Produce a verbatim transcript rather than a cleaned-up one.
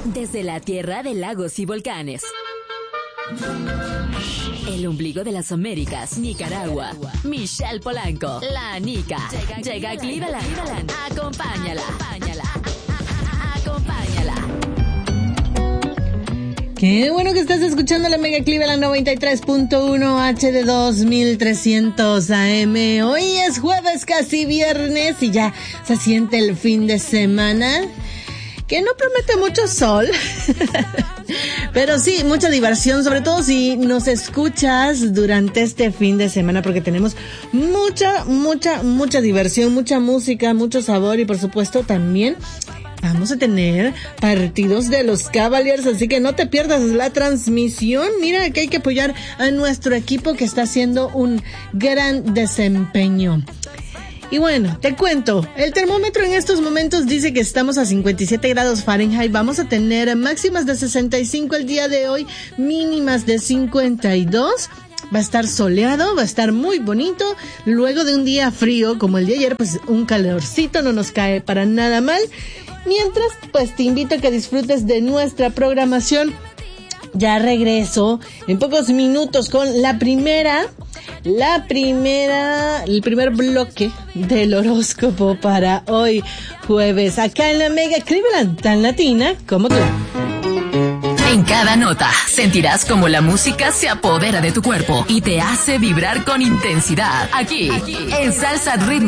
Desde la tierra de lagos y volcanes, el ombligo de las Américas, Nicaragua, Michelle Polanco, la Nica, llega a Cleveland. Acompáñala, acompáñala, acompáñala. Qué bueno que estás escuchando la Mega Cleveland noventa y tres punto uno H D dos mil trescientos A M. Hoy es jueves, casi viernes, y ya se siente el fin de semana, que no promete mucho sol, pero sí mucha diversión, sobre todo si nos escuchas durante este fin de semana, porque tenemos mucha, mucha, mucha diversión, mucha música, mucho sabor, y por supuesto también vamos a tener partidos de los Cavaliers, así que no te pierdas la transmisión. Mira que hay que apoyar a nuestro equipo que está haciendo un gran desempeño. Y bueno, te cuento, el termómetro en estos momentos dice que estamos a cincuenta y siete grados Fahrenheit. Vamos a tener máximas de sesenta y cinco el día de hoy, mínimas de cincuenta y dos. Va a estar soleado, va a estar muy bonito. Luego de un día frío como el de ayer, pues un calorcito no nos cae para nada mal. Mientras, pues te invito a que disfrutes de nuestra programación. Ya regreso en pocos minutos con la primera, la primera, el primer bloque del horóscopo para hoy jueves, acá en la Mega Cleveland, tan latina como tú. En cada nota sentirás como la música se apodera de tu cuerpo y te hace vibrar con intensidad. Aquí, Aquí en Salsa Ritmo